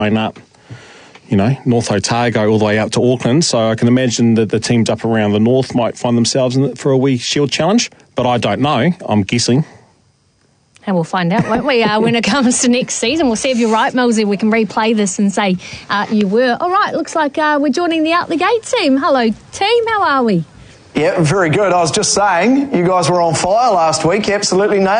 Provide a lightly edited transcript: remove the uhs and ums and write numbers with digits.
up, North Otago all the way up to Auckland. So I can imagine that the teams up around the north might find themselves in it for a wee Shield challenge. But I don't know. I'm guessing. And we'll find out, won't we, when it comes to next season. We'll see if you're right, Millsy. We can replay this and say you were. All right, looks like we're joining the Out the Gate team. Hello, team. How are we? Yeah, very good. I was just saying, you guys were on fire last week. Absolutely nailed